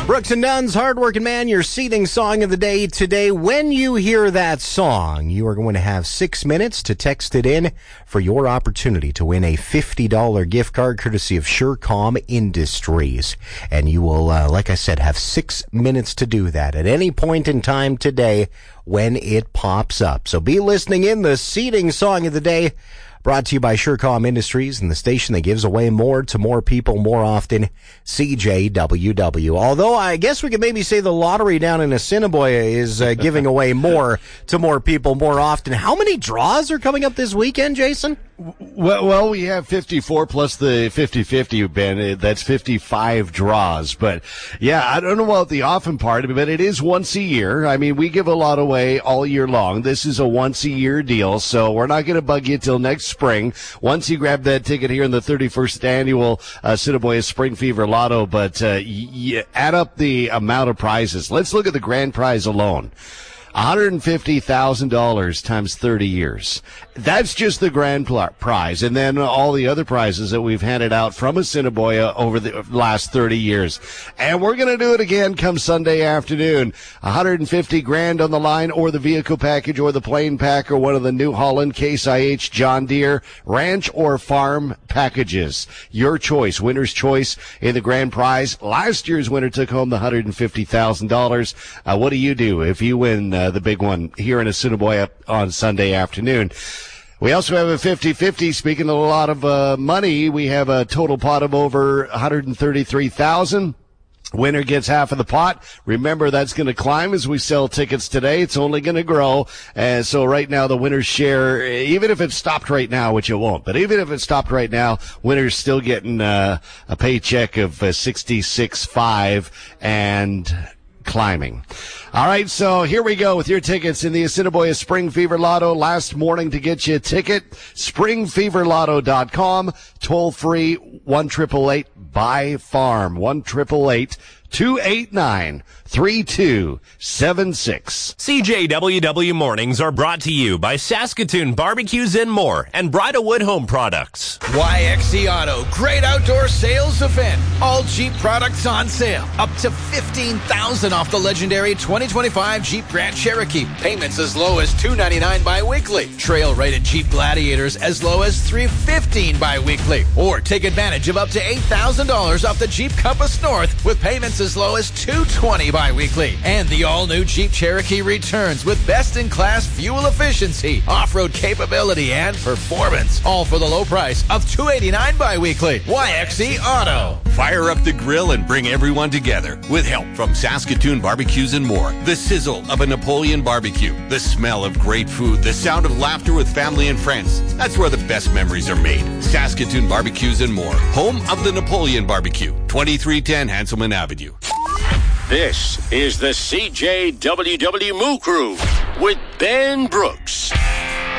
Brooks and Dunn's Hardworking Man, your seating song of the day today. When you hear that song, you are going to have 6 minutes to text it in for your opportunity to win a $50 gift card courtesy of Surecom Industries. And you will, like I said, have 6 minutes to do that at any point in time today when it pops up. So be listening in. The seating song of the day brought to you by Surecom Industries and the station that gives away more to more people more often, CJWW. Although I guess we could maybe say the lottery down in Assiniboia is giving away more to more people more often. How many draws are coming up this weekend, Jason? Well, we have 54 plus the 50-50, Ben. That's 55 draws. But, yeah, I don't know about the often part, but it is once a year. I mean, we give a lot away all year long. This is a once-a-year deal, so we're not going to bug you till next spring. Once you grab that ticket here in the 31st annual Assiniboia Spring Fever Lotto, but you add up the amount of prizes. Let's look at the grand prize alone. $150,000 times 30 years. That's just the grand prize. And then all the other prizes that we've handed out from Assiniboia over the last 30 years. And we're going to do it again come Sunday afternoon. $150,000 on the line, or the vehicle package, or the plane pack, or one of the New Holland, Case IH, John Deere, ranch or farm packages. Your choice, winner's choice in the grand prize. Last year's winner took home the $150,000. What do you do if you win the big one here in Assiniboia on Sunday afternoon? We also have a 50-50. Speaking of a lot of money, we have a total pot of over $133,000. Winner gets half of the pot. Remember, that's going to climb as we sell tickets today. It's only going to grow. And so right now, the winner's share, even if it stopped right now, which it won't, but even if it stopped right now, winner's still getting a paycheck of $66,500 and climbing. All right, so here we go with your tickets in the Assiniboia Spring Fever Lotto. Last morning to get you a ticket, springfeverlotto.com, toll free 1-888-BUY-FARM, 1-888-289-3276. CJWW Mornings are brought to you by Saskatoon Barbecues and More and Bridalwood Home Products. YXC Auto, great outdoor sales event. All Jeep products on sale. Up to $15,000 off the legendary 2025 Jeep Grand Cherokee. Payments as low as $299 bi-weekly. Trail-rated Jeep Gladiators as low as $315 bi-weekly. Or take advantage of up to $8,000 off the Jeep Compass North with payments as low as $220 bi-weekly. And the all-new Jeep Cherokee returns with best-in-class fuel efficiency, off-road capability, and performance. All for the low price of $289 bi-weekly. YXC Auto. Fire up the grill and bring everyone together with help from Saskatoon Barbecues and More. The sizzle of a Napoleon barbecue, the smell of great food, the sound of laughter with family and friends. That's where the best memories are made. Saskatoon Barbecues and More, home of the Napoleon Barbecue, 2310 Hanselman Avenue. This is the CJWW Moo Crew with Ben Brooks.